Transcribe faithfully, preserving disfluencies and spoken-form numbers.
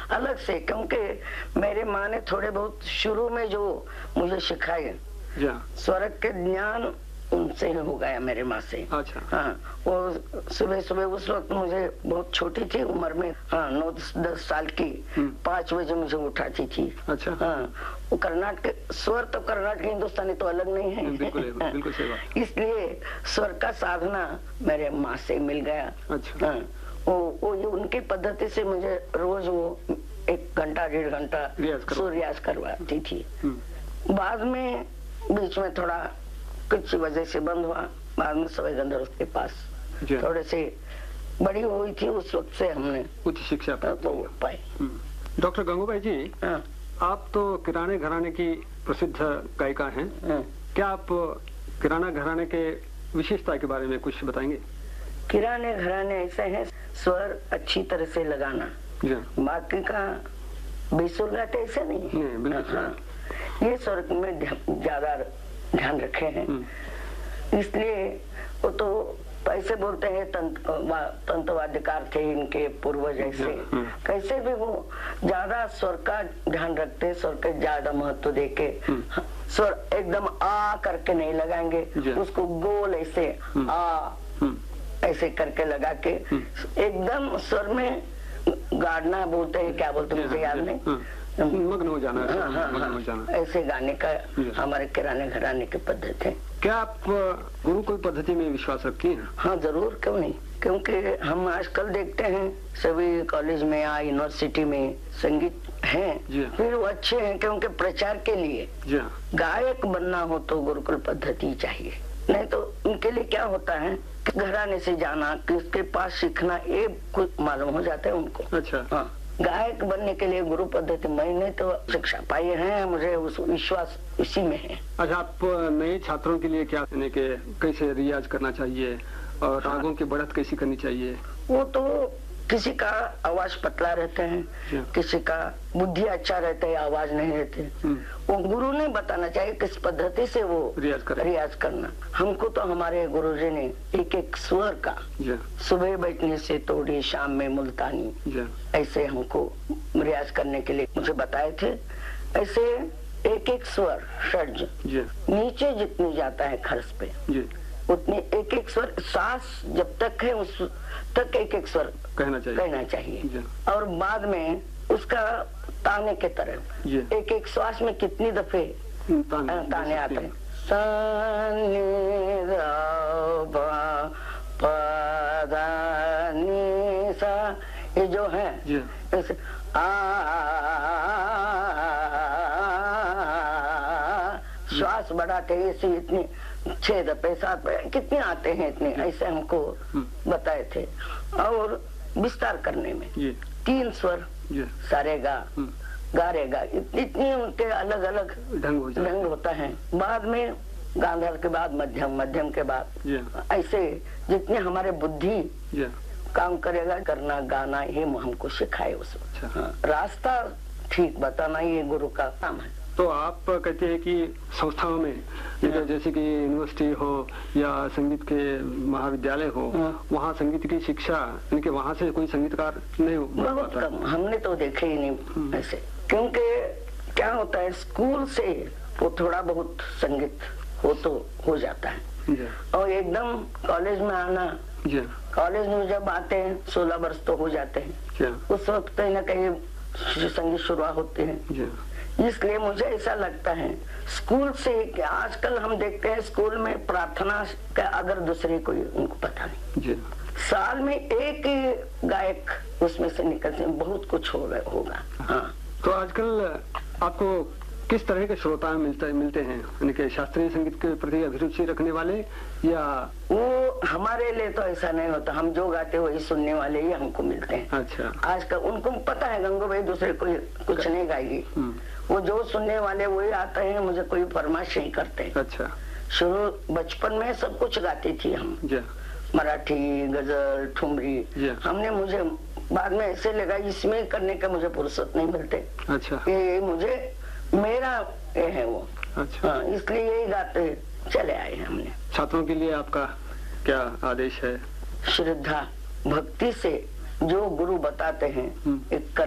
अलग से, क्योंकि मेरे माँ ने थोड़े बहुत शुरू में जो मुझे सिखाए स्वर के ज्ञान उनसे हो गया, मेरे माँ से। अच्छा। हाँ, वो सुबह सुबह उस वक्त मुझे बहुत छोटी थी उम्र में, हाँ नौ दस साल की, पाँच बजे मुझे उठाती थी। अच्छा। हाँ, वो कर्नाटक स्वर तो कर्नाटक हिंदुस्तानी तो अलग नहीं है। बिल्कुल, बिल्कुल सही बात। इसलिए स्वर का साधना मेरे माँ से मिल गया। अच्छा। हाँ, वो वो उनकी पद्धति से मुझे रोज वो एक घंटा डेढ़ घंटा सूर्यास करवाती थी। बाद में बीच में थोड़ा कुछ वजह से बंद हुआ, बाद में सवाई गंधर्व के पास थोड़े से बड़ी हुई थी, उस वक्त से हमने उच्च शिक्षा तो पाई। डॉक्टर गंगूबाई जी, हाँ। आप तो किराने घराने की प्रसिद्ध गायिका हैं। हाँ। क्या आप किराना घराने के विशेषता के बारे में कुछ बताएंगे? किराने घराने ऐसे हैं, स्वर अच्छी तरह से लगाना, बाकी का बेसुर गाते ऐसे नहीं, नहीं हाँ, ये स्वर में ज्यादा ध्यान रखे हैं, इसलिए वो तो ऐसे बोलते हैं तंत्र वा, तंत्रवाद्यकार थे इनके पूर्वज, ऐसे कैसे भी वो ज्यादा स्वर का ध्यान रखते, स्वर के ज्यादा महत्व देके स्वर एकदम आ करके नहीं लगाएंगे, उसको गोल ऐसे आ ऐसे करके लगा के एकदम स्वर में गाड़ना बोलते हैं, क्या बोलते हैं मुझे याद नहीं, मग्न हो जाना, हाँ, हाँ, मग्न हो जाना, ऐसे गाने का हमारे किराने घराने की पद्धति है। क्या आप गुरुकुल पद्धति में विश्वास रखती हैं? हाँ जरूर, क्यों नहीं, क्योंकि हम आजकल देखते हैं सभी कॉलेज में या यूनिवर्सिटी में संगीत हैं, फिर वो अच्छे हैं, क्योंकि प्रचार के लिए गायक बनना हो तो गुरुकुल पद्धति चाहिए, नहीं तो उनके लिए क्या होता है कि घराने से जाना, किसके पास सीखना, ये कुछ मालूम हो जाता है उनको। अच्छा। हाँ, गायक बनने के लिए गुरु पद्धति मैंने तो शिक्षा पाई है, मुझे उस विश्वास इसी में है। अच्छा, आप नए छात्रों के लिए क्या कहने के कैसे रियाज करना चाहिए और हाँ। रागों की बढ़त कैसी करनी चाहिए? वो तो किसी का आवाज पतला रहते हैं, किसी का बुद्धि अच्छा रहता है, आवाज नहीं रहती, वो गुरु ने बताना चाहिए किस पद्धति से वो रियाज, कर रियाज करना। हमको तो हमारे गुरुजी ने एक एक स्वर का सुबह बैठने से तोड़ी, शाम में मुल्तानी, ऐसे हमको रियाज करने के लिए मुझे बताए थे। ऐसे एक एक स्वर षड्ज नीचे जितनी जाता है खर्च पे उतनी एक एक स्वर, सांस जब तक है उस तक एक एक स्वर कहना चाहिए, कहना चाहिए। और बाद में उसका ताने के तरह एक एक श्वास में कितनी दफे ताने, ताने आते हैं, ये जो है आ श्वास बढ़ाते इसी इतनी छह दफे सात कितने आते हैं इतने, ऐसे हमको बताए थे। और विस्तार करने में तीन स्वर सारेगा गारेगा, इतनी उनके अलग अलग ढंग हो ढंग होता है। बाद में गांधार के बाद मध्यम, मध्यम के बाद ऐसे जितने हमारे बुद्धि काम करेगा, करना गाना ये हमको सिखाए उस वक्त। रास्ता ठीक बताना ये गुरु का काम है। तो आप कहते हैं कि संस्थाओं में जैसे कि यूनिवर्सिटी हो या संगीत के महाविद्यालय हो, वहाँ संगीत की शिक्षा, इनके वहाँ से कोई संगीतकार नहीं हो? बहुत कम, हमने तो देखे ही नहीं ऐसे, क्योंकि क्या होता है स्कूल से वो थोड़ा बहुत संगीत हो तो हो जाता है, और एकदम कॉलेज में आना, कॉलेज में जब आते हैं सोलह वर्ष तो हो जाते हैं, उस वक्त कहीं ना कहीं संगीत शुरुआत होते हैं। इसलिए मुझे ऐसा लगता है स्कूल से, कि आजकल हम देखते हैं स्कूल में प्रार्थना का अगर दूसरे कोई उनको पता नहीं, साल में एक ही गायक उसमें से निकलते हैं, बहुत कुछ हो होगा। हाँ, तो आजकल आपको किस तरह के श्रोता मिलते मिलते हैं, इनके शास्त्रीय संगीत के प्रति अभिरुचि रखने वाले, या वो हमारे लिए तो ऐसा नहीं होता, हम जो गाते वही सुनने वाले ही हमको मिलते हैं। अच्छा। आजकल उनको पता है गंगूबाई दूसरे कोई कुछ नहीं गाएगी, वो जो सुनने वाले वही आते हैं, मुझे कोई फरमाइश नहीं करते। अच्छा। शुरू बचपन में सब कुछ गाती थी हम, मराठी, गजल, ठुमरी, हमने मुझे बाद में ऐसे लगा इसमें करने का मुझे फुर्सत नहीं मिलते। अच्छा। ये मुझे मेरा ये है वो। अच्छा। हाँ, इसलिए यही गाते चले आए हमने। छात्रों के लिए आपका क्या आदेश है? श्रद्धा भक्ति से जो गुरु बताते हैं एक कर